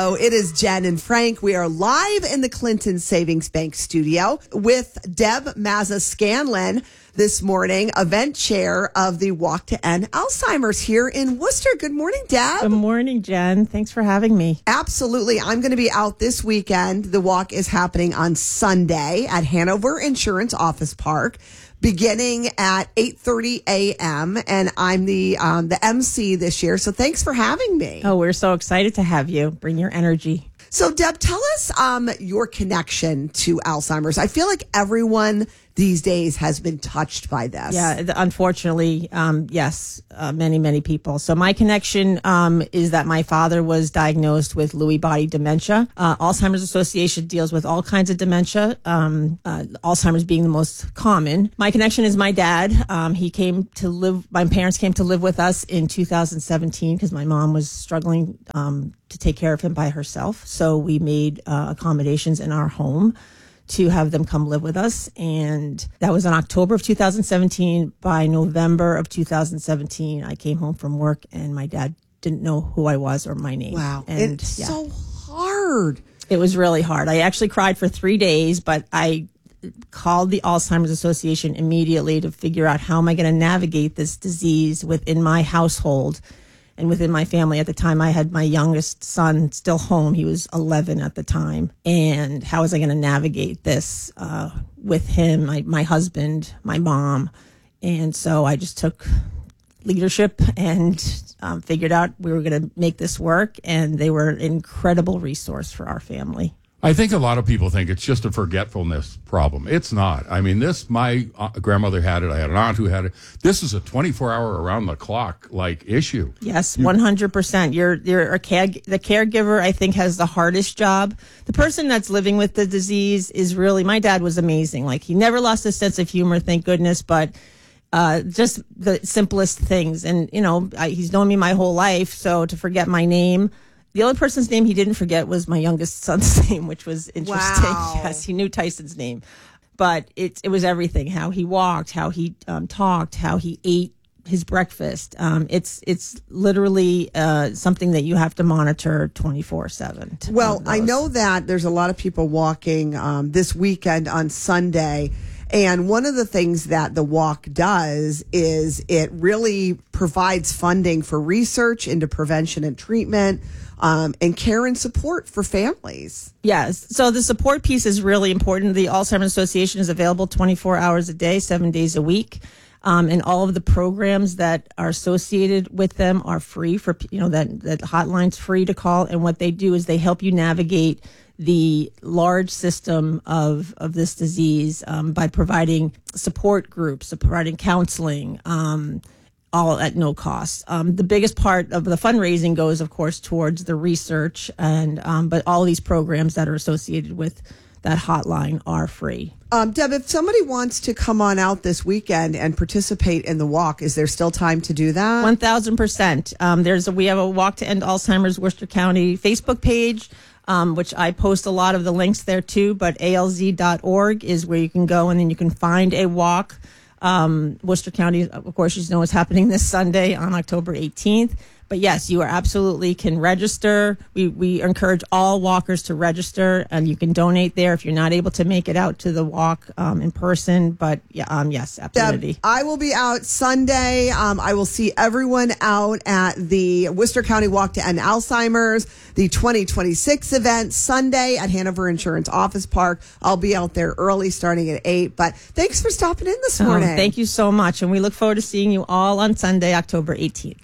Oh, it is Jen and Frank. We are live in the Clinton Savings Bank studio with Deb Mazza-Scanlon this morning, event chair of the Walk to End Alzheimer's here in Worcester. Good morning, Deb. Good morning, Jen. Thanks for having me. Absolutely. I'm going to be out this weekend. The walk is happening on Sunday at Hanover Insurance Office Park, beginning at 8:30 a.m. And I'm the MC this year. So thanks for having me. Oh, we're so excited to have you. Bring your energy. So, Deb, tell us your connection to Alzheimer's. I feel like everyone these days has been touched by this. Yeah, unfortunately, yes, many people. So my connection is that my father was diagnosed with Lewy body dementia. Alzheimer's Association deals with all kinds of dementia, Alzheimer's being the most common. My connection is my dad. My parents came to live with us in 2017 because my mom was struggling to take care of him by herself. So we made accommodations in our home to have them come live with us. And that was in October of 2017. By November of 2017, I came home from work and my dad didn't know who I was or my name. Wow. And it's so hard. It was really hard. I actually cried for 3 days, but I called the Alzheimer's Association immediately to figure out how am I going to navigate this disease within my household and within my family. At the time, I had my youngest son still home. He was 11 at the time. And how was I going to navigate this with him, my husband, my mom? And so I just took leadership and figured out we were going to make this work. And they were an incredible resource for our family. I think a lot of people think it's just a forgetfulness problem. It's not. I mean, my grandmother had it. I had an aunt who had it. This is a 24-hour around-the-clock issue. Yes, 100%. You're the caregiver, I think, has the hardest job. The person that's living with the disease is really, my dad was amazing. He never lost his sense of humor, thank goodness, but just the simplest things. And, he's known me my whole life, so to forget my name. The only person's name he didn't forget was my youngest son's name, which was interesting. Wow. Yes, he knew Tyson's name. But it was everything, how he walked, how he talked, how he ate his breakfast. It's literally something that you have to monitor 24/7. Well, I know that there's a lot of people walking this weekend on Sunday. And one of the things that the walk does is it really provides funding for research into prevention and treatment, and care and support for families. Yes. So the support piece is really important. The Alzheimer's Association is available 24 hours a day, 7 days a week. And all of the programs that are associated with them are free for, that hotline's free to call. And what they do is they help you navigate the large system of this disease by providing support groups, providing counseling, all at no cost. The biggest part of the fundraising goes, of course, towards the research, and but all these programs that are associated with that hotline are free. Deb, if somebody wants to come on out this weekend and participate in the walk, is there still time to do that? 1,000%. We have a Walk to End Alzheimer's Worcester County Facebook page, which I post a lot of the links there too, but alz.org is where you can go, and then you can find a walk. Worcester County, of course, is happening this Sunday on October 18th. But yes, you absolutely can register. We encourage all walkers to register, and you can donate there if you're not able to make it out to the walk in person. But yes, absolutely. Deb, I will be out Sunday. I will see everyone out at the Worcester County Walk to End Alzheimer's, the 2026 event Sunday at Hanover Insurance Office Park. I'll be out there early, starting at 8. But thanks for stopping in this morning. Thank you so much, and we look forward to seeing you all on Sunday, October 18th.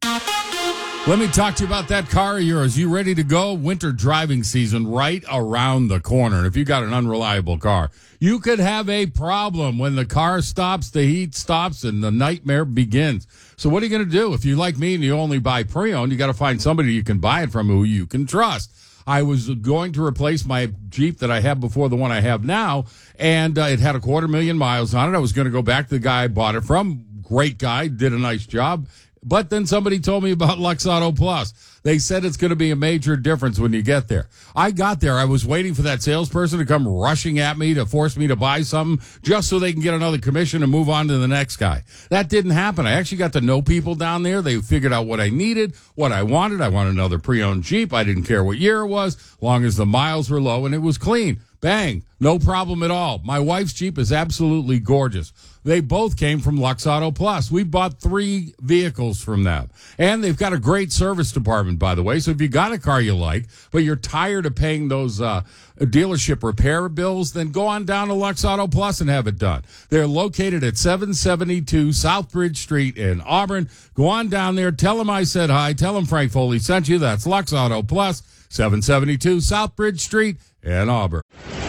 Let me talk to you about that car of yours. You ready to go? Winter driving season right around the corner. And if you got an unreliable car, you could have a problem. When the car stops, the heat stops, and the nightmare begins. So what are you going to do? If you're like me and you only buy pre-owned, you got to find somebody you can buy it from who you can trust. I was going to replace my Jeep that I had before the one I have now, and it had 250,000 miles on it. I was going to go back to the guy I bought it from. Great guy, did a nice job. But then somebody told me about Lux Auto Plus. They said it's going to be a major difference when you get there. I got there. I was waiting for that salesperson to come rushing at me to force me to buy something just so they can get another commission and move on to the next guy. That didn't happen. I actually got to know people down there. They figured out what I needed, what I wanted. I wanted another pre-owned Jeep. I didn't care what year it was, long as the miles were low and it was clean. Bang. No problem at all. My wife's Jeep is absolutely gorgeous. They both came from Lux Auto Plus. We bought 3 vehicles from them. And they've got a great service department, by the way. So if you got a car you like, but you're tired of paying those dealership repair bills, then go on down to Lux Auto Plus and have it done. They're located at 772 Southbridge Street in Auburn. Go on down there. Tell them I said hi. Tell them Frank Foley sent you. That's Lux Auto Plus, 772 Southbridge Street in Auburn.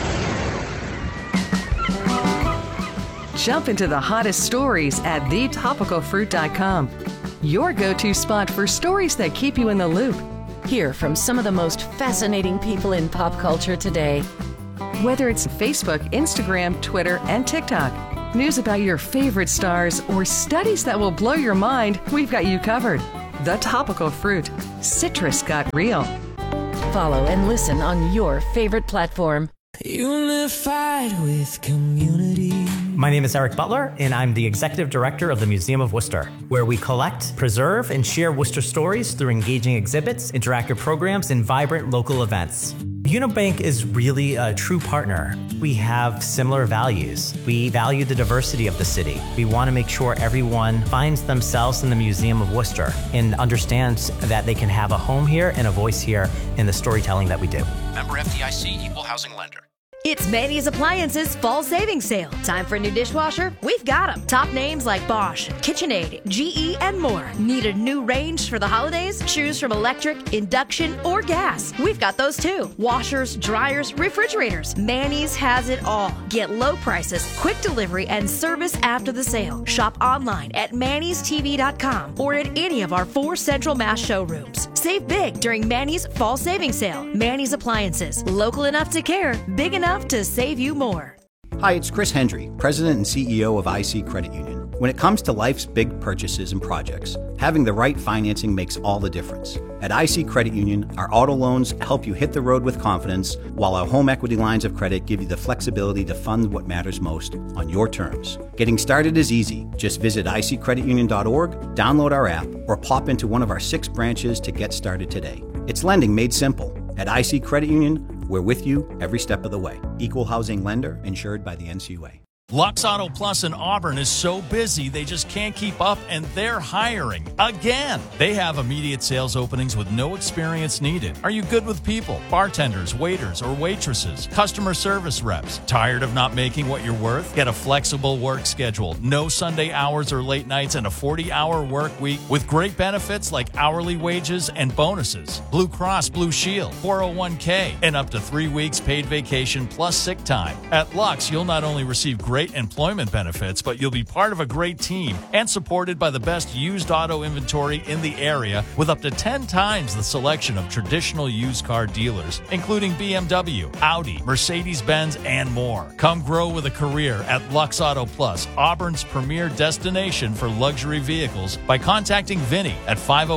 Jump into the hottest stories at thetopicalfruit.com. Your go-to spot for stories that keep you in the loop. Hear from some of the most fascinating people in pop culture today. Whether it's Facebook, Instagram, Twitter, and TikTok, news about your favorite stars, or studies that will blow your mind, we've got you covered. The Topical Fruit. Citrus got real. Follow and listen on your favorite platform. Unified with community. My name is Eric Butler, and I'm the Executive Director of the Museum of Worcester, where we collect, preserve, and share Worcester stories through engaging exhibits, interactive programs, and vibrant local events. Unibank is really a true partner. We have similar values. We value the diversity of the city. We want to make sure everyone finds themselves in the Museum of Worcester and understands that they can have a home here and a voice here in the storytelling that we do. Member FDIC, Equal Housing Lender. It's Manny's Appliances Fall Savings Sale. Time for a new dishwasher? We've got them. Top names like Bosch, KitchenAid, GE, and more. Need a new range for the holidays? Choose from electric, induction, or gas. We've got those too. Washers, dryers, refrigerators. Manny's has it all. Get low prices, quick delivery, and service after the sale. Shop online at mannystv.com or at any of our 4 Central Mass showrooms. Save big during Manny's Fall Savings Sale. Manny's Appliances. Local enough to care, big enough to save you more. Hi, it's Chris Hendry, President and CEO of IC Credit Union. When it comes to life's big purchases and projects, having the right financing makes all the difference. At IC Credit Union, our auto loans help you hit the road with confidence, while our home equity lines of credit give you the flexibility to fund what matters most on your terms. Getting started is easy. Just visit iccreditunion.org, download our app, or pop into one of our 6 branches to get started today. It's lending made simple. At IC Credit Union, we're with you every step of the way. Equal housing lender, insured by the NCUA. Lux Auto Plus in Auburn is so busy they just can't keep up, and they're hiring again. They have immediate sales openings with no experience needed. Are you good with people? Bartenders, waiters, or waitresses? Customer service reps? Tired of not making what you're worth? Get a flexible work schedule, no Sunday hours or late nights, and a 40-hour work week with great benefits like hourly wages and bonuses. Blue Cross Blue Shield, 401k, and up to 3 weeks paid vacation plus sick time. At Lux, you'll not only receive great employment benefits, but you'll be part of a great team and supported by the best used auto inventory in the area with up to 10 times the selection of traditional used car dealers, including BMW, Audi, Mercedes-Benz, and more. Come grow with a career at Lux Auto Plus, Auburn's premier destination for luxury vehicles, by contacting Vinny at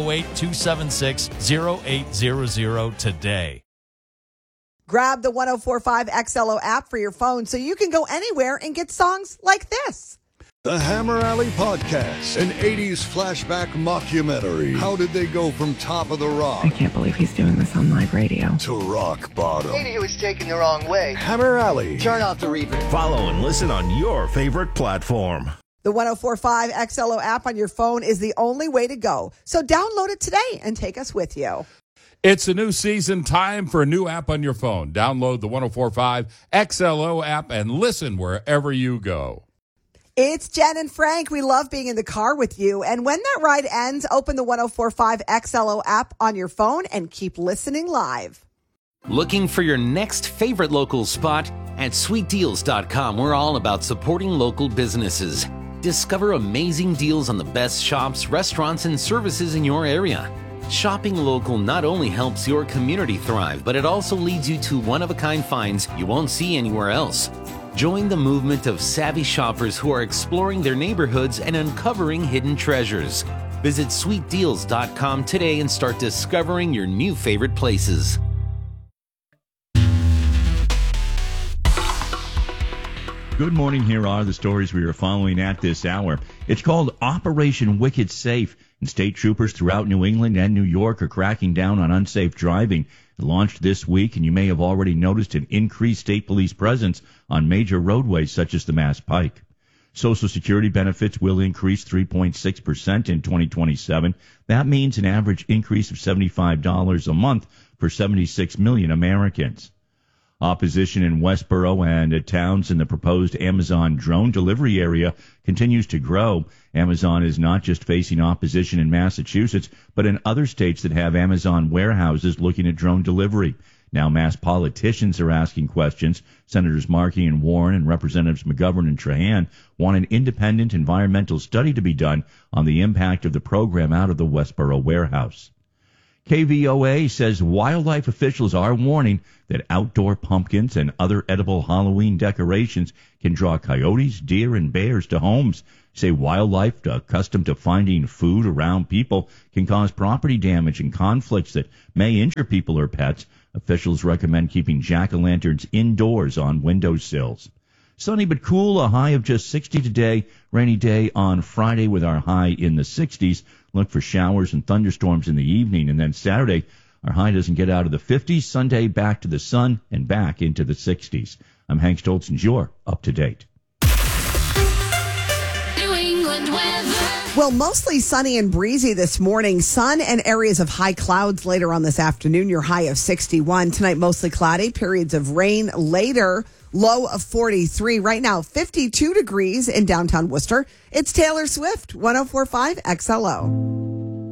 508-276-0800 today. Grab the 104.5 XLO app for your phone so you can go anywhere and get songs like this. The Hammer Alley Podcast, an 80s flashback mockumentary. How did they go from Top of the Rock? I can't believe he's doing this on live radio. To rock bottom. Maybe he was taken the wrong way. Hammer Alley. Turn off the reverb. Follow and listen on your favorite platform. The 104.5 XLO app on your phone is the only way to go. So download it today and take us with you. It's a new season, time for a new app on your phone. Download the 104.5 XLO app and listen wherever you go. It's Jen and Frank. We love being in the car with you. And when that ride ends, open the 104.5 XLO app on your phone and keep listening live. Looking for your next favorite local spot? At sweetdeals.com, we're all about supporting local businesses. Discover amazing deals on the best shops, restaurants, and services in your area. Shopping local not only helps your community thrive, but it also leads you to one-of-a-kind finds you won't see anywhere else. Join the movement of savvy shoppers who are exploring their neighborhoods and uncovering hidden treasures. Visit sweetdeals.com today and start discovering your new favorite places. Good morning. Here are the stories we are following at this hour. It's called Operation Wicked Safe, and state troopers throughout New England and New York are cracking down on unsafe driving. It launched this week, and you may have already noticed an increased state police presence on major roadways such as the Mass Pike. Social Security benefits will increase 3.6% in 2027. That means an average increase of $75 a month for 76 million Americans. Opposition in Westboro and at towns in the proposed Amazon drone delivery area continues to grow. Amazon is not just facing opposition in Massachusetts, but in other states that have Amazon warehouses looking at drone delivery. Now Mass politicians are asking questions. Senators Markey and Warren and Representatives McGovern and Trahan want an independent environmental study to be done on the impact of the program out of the Westboro warehouse. KVOA says wildlife officials are warning that outdoor pumpkins and other edible Halloween decorations can draw coyotes, deer, and bears to homes. Say wildlife accustomed to finding food around people can cause property damage and conflicts that may injure people or pets. Officials recommend keeping jack-o'-lanterns indoors on windowsills. Sunny but cool, a high of just 60 today. Rainy day on Friday with our high in the 60s. Look for showers and thunderstorms in the evening. And then Saturday, our high doesn't get out of the 50s. Sunday, back to the sun and back into the 60s. I'm Hank Stoltz, and you're up to date. New England weather. Well, mostly sunny and breezy this morning. Sun and areas of high clouds later on this afternoon. Your high of 61. Tonight, mostly cloudy. Periods of rain later. Low of 43. Right now, 52 degrees in downtown Worcester. It's Taylor Swift, 104.5 XLO.